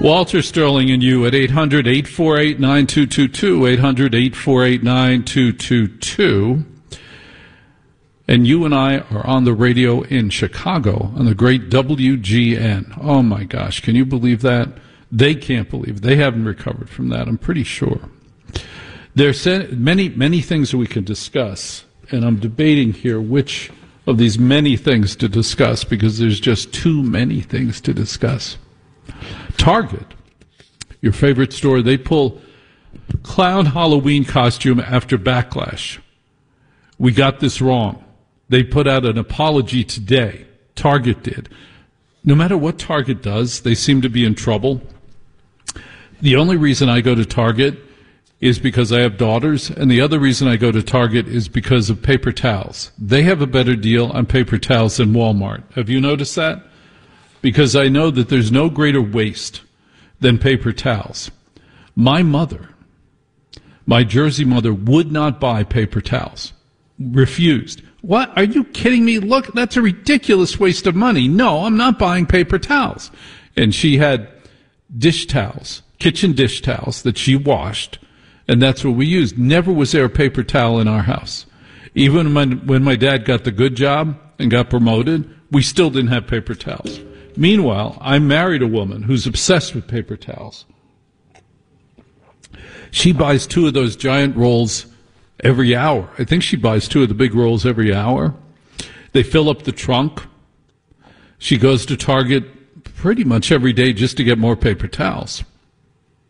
Walter Sterling and you at 800-848-9222, 800-848-9222. And you and I are on the radio in Chicago on the great WGN. Oh, my gosh. Can you believe that? They can't believe it. They haven't recovered from that, I'm pretty sure. There's many, many things that we can discuss, and I'm debating here which of these many things to discuss because there's just too many things to discuss. Target, your favorite store, they pull clown Halloween costume after backlash. We got this wrong. They put out an apology today. Target did. No matter what Target does, they seem to be in trouble. The only reason I go to Target is because I have daughters, and the other reason I go to Target is because of paper towels. They have a better deal on paper towels than Walmart. Have you noticed that? Because I know that there's no greater waste than paper towels. My mother, my Jersey mother, would not buy paper towels. Refused. What? Are you kidding me? Look, that's a ridiculous waste of money. No, I'm not buying paper towels. And she had dish towels, kitchen dish towels that she washed, and that's what we used. Never was there a paper towel in our house. Even when my dad got the good job and got promoted, we still didn't have paper towels. Meanwhile, I married a woman who's obsessed with paper towels. She buys 2 of those giant rolls every hour. I think she buys 2 of the big rolls every hour. They fill up the trunk. She goes to Target pretty much every day just to get more paper towels.